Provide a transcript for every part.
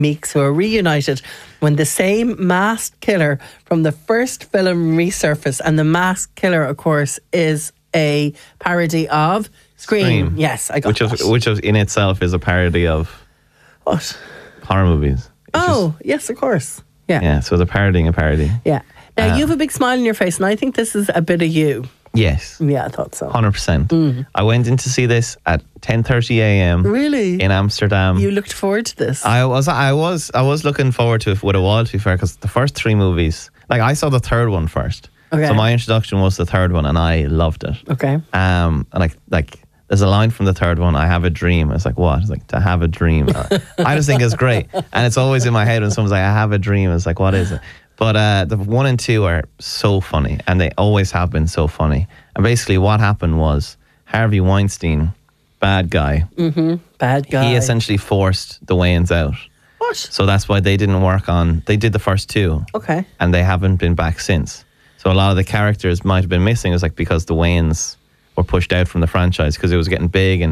Meeks, who are reunited when the same masked killer from the first film resurfaced. And the masked killer, of course, is a parody of Scream. Yes, I got that. Which in itself is a parody of what? Horror movies. Yes, of course. Yeah. Yeah, so they're parodying a parody. Yeah. Now, you have a big smile on your face, and I think this is a bit of you. Yes. Yeah, I thought so. 100%. I went in to see this at 10:30 a.m. Really? in Amsterdam. You looked forward to this? I was looking forward to it with a while, to be fair, because the first three movies, like I saw the third one first. Okay. So my introduction was the third one, and I loved it. Okay. And like there's a line from the third one, I have a dream. It's like, what? It's like, to have a dream. I just think it's great. And it's always in my head when someone's like, I have a dream. It's like, what is it? But the 1 and 2 are so funny, and they always have been so funny. And basically what happened was Harvey Weinstein, bad guy. Bad guy. He essentially forced the Wayans out. What? So that's why they didn't work on... They did the first two. Okay. And they haven't been back since. So a lot of the characters might have been missing. It was like because the Wayans were pushed out from the franchise because it was getting big.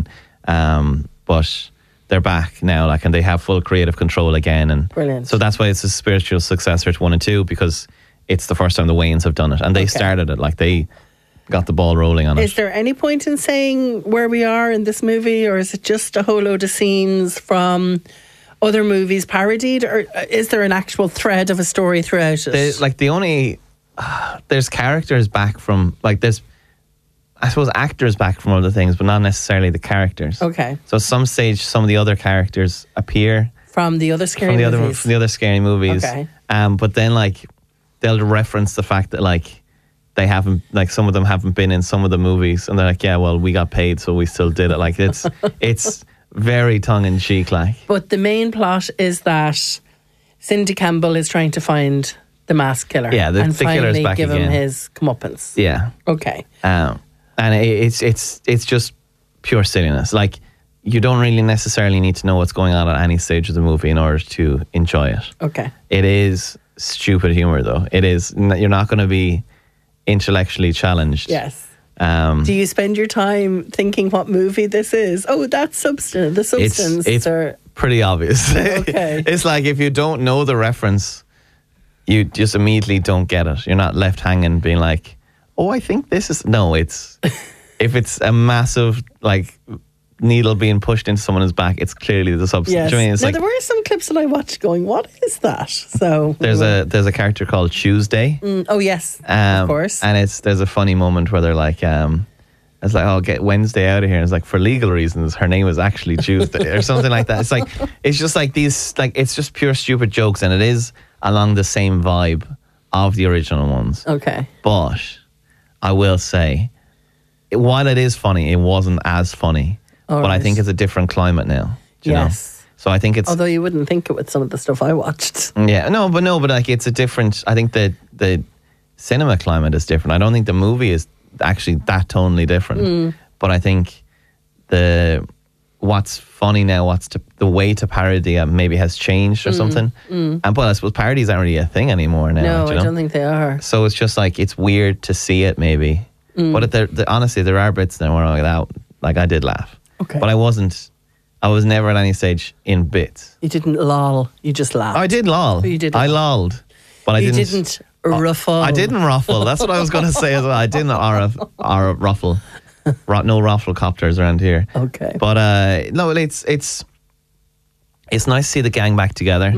But they're back now, like, and they have full creative control again. And brilliant. So that's why it's a spiritual successor to 1 and 2, because it's the first time the Wayans have done it. And they started it, like they got the ball rolling on it. Is there any point in saying where we are in this movie, or is it just a whole load of scenes from other movies parodied, or is there an actual thread of a story throughout it? There's characters back from, like, there's, I suppose, actors back from other things, but not necessarily the characters. Okay. So at some stage, some of the other characters appear from the other scary movies. From the other scary movies. Okay. But then, like, they'll reference the fact that, like, they haven't, like, some of them haven't been in some of the movies, and they're like, yeah, well, we got paid, so we still did it. Like, it's very tongue in cheek, like. But the main plot is that Cindy Campbell is trying to find the masked killer. Yeah, the killer's back give again. him his comeuppance. Yeah. Okay. And it's just pure silliness. Like, you don't really necessarily need to know what's going on at any stage of the movie in order to enjoy it. Okay. It is stupid humor, though. It is. You're not going to be intellectually challenged. Yes. Do you spend your time thinking what movie this is? Oh, that's substance. The substance. It's pretty obvious. Okay. It's like, if you don't know the reference, you just immediately don't get it. You're not left hanging being like, oh, I think this is... No, it's... if it's a massive, like, needle being pushed into someone's back, it's clearly the substance. Yes. Do you know what I mean? It's now, like, there were some clips that I watched going, what is that? So there's a character called Tuesday. Oh, yes, of course. And there's a funny moment where they're like... it's like, oh, get Wednesday out of here. And it's like, for legal reasons, her name is actually Tuesday or something like that. It's like, it's just like these, like, it's just pure stupid jokes, and it is along the same vibe of the original ones. Okay. But I will say, while it is funny, it wasn't as funny. All but right. I think it's a different climate now. Do you know? So I think it's... Although you wouldn't think it with some of the stuff I watched. Yeah, but like, it's a different... I think the cinema climate is different. I don't think the movie is actually that tonally different. But I think what's funny now, the way to parody it maybe has changed or something. But I suppose parodies aren't really a thing anymore now. No, do you know? I don't think they are. So it's just like, it's weird to see it maybe. But honestly, there are bits there where I did laugh. Okay. But I was never at any stage in bits. You didn't lol, you just laughed. I did lol. You did I lol. lolled. But I didn't... You didn't ruffle. I didn't ruffle. That's what I was going to say as well. I didn't ruffle. No ruffle copters around here. Okay. But no, it's nice to see the gang back together.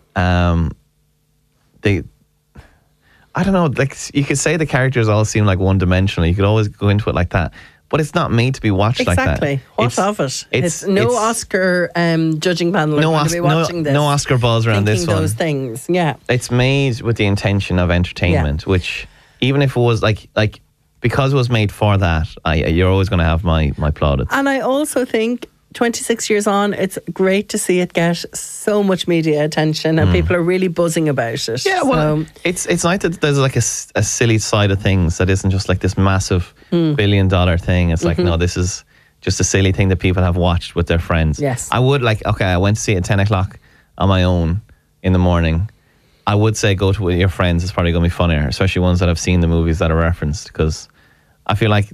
I don't know, like, you could say the characters all seem like one-dimensional. You could always go into it like that. But it's not made to be watched like that. Exactly. What of it? It's no Oscar judging panel going to be watching this. No Oscar buzz around this one. those things, yeah. It's made with the intention of entertainment, which, even if it was like because it was made for that, you're always going to have my plaudits. And I also think 26 years on, it's great to see it get so much media attention, and people are really buzzing about it. Yeah, well, it's nice that there's like a silly side of things that isn't just like this massive $1 billion thing. It's like, no, this is just a silly thing that people have watched with their friends. Yes. I would I went to see it at 10 o'clock on my own in the morning. I would say go to with your friends. It's probably going to be funnier, especially ones that have seen the movies that are referenced, because I feel like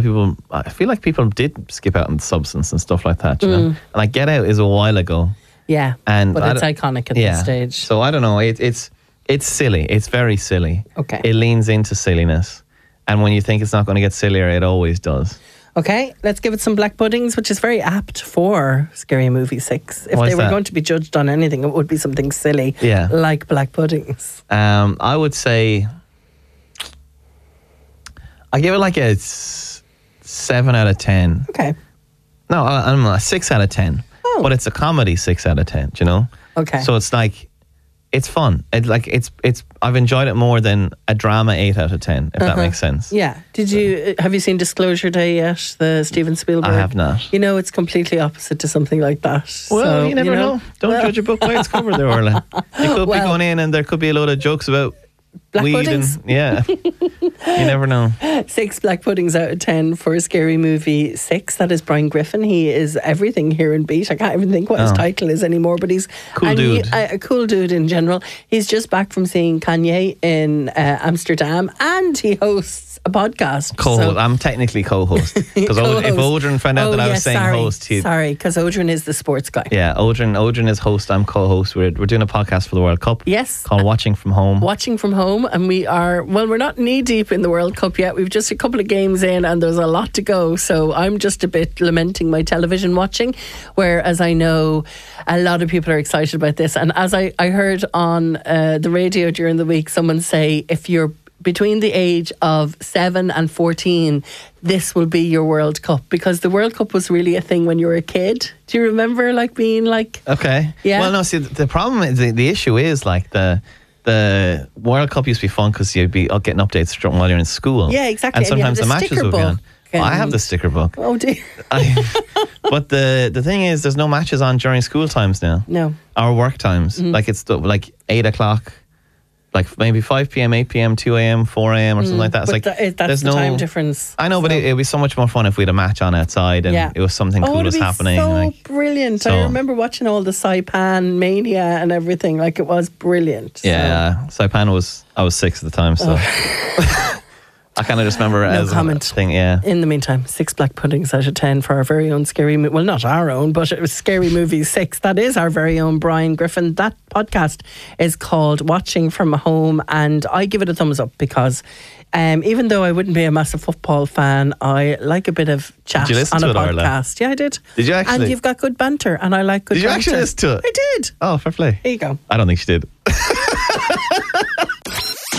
people did skip out on Substance and stuff like that, you know? And like, Get Out is a while ago. Yeah, And but it's iconic at this stage. So I don't know. It's silly. It's very silly. Okay. It leans into silliness. And when you think it's not going to get sillier, it always does. Okay, let's give it some black puddings, which is very apt for Scary Movie 6. If they were going to be judged on anything, it would be something silly, like black puddings. I would say I give it like a 7 out of 10. Okay. No, I'm a 6 out of 10. Oh. But it's a comedy 6 out of 10, do you know? Okay. So it's like, it's fun. I've enjoyed it more than a drama 8 out of 10, if that makes sense. Yeah. Have you seen Disclosure Day yet? The Steven Spielberg? I have not. You know, it's completely opposite to something like that. Well, so, you never know. Don't judge a book by its cover there, Orla. You could be going in and there could be a load of jokes about black weed puddings. You never know. 6 black puddings out of 10 for Scary Movie 6. That is Brian Griffin. He is everything here in Beat. I can't even think what his title is anymore, but he's cool dude. A cool dude in general. He's just back from seeing Kanye in Amsterdam, and he hosts a podcast. Co-host. I'm technically co-host. Because if Odrin found out that I was saying host, he'd... Sorry, because Odrin is the sports guy. Yeah, Odrin is host, I'm co-host. We're doing a podcast for the World Cup. Yes. Called Watching From Home. Watching From Home, and we're not knee-deep in the World Cup yet. We've just a couple of games in and there's a lot to go. So I'm just a bit lamenting my television watching, whereas I know a lot of people are excited about this. And as I heard on the radio during the week, someone say, if you're between the age of 7 and 14, this will be your World Cup, because the World Cup was really a thing when you were a kid. Do you remember being like... Okay. Yeah. Well, no, see, the problem is, the issue is the World Cup used to be fun because you'd be getting updates while you're in school. Yeah, exactly. And sometimes the matches would be on. I have the sticker book. Oh dear. But the thing is, there's no matches on during school times now. No. Or work times. Like it's like 8 o'clock, like maybe 5 p.m, 8 p.m, 2 a.m, 4 a.m. or something like that. It's that's the time difference. I know, but it'd be so much more fun if we had a match on outside and it was something cool was happening. So brilliant. I remember watching all the Saipan Mania and everything. Like, it was brilliant. Yeah, Saipan I was 6 at the time, so... I kind of just remember it as comment. A thing, yeah. In the meantime, 6 black puddings out of 10 for our very own Scary Movie. Well, not our own, but it was Scary Movie 6. That is our very own Brian Griffin. That podcast is called Watching From Home, and I give it a thumbs up because even though I wouldn't be a massive football fan, I like a bit of chat on a podcast. Yeah, I did. Did you actually? And you've got good banter, and I like good banter. Did you actually listen to it? I did. Oh, fair play. There you go. I don't think she did.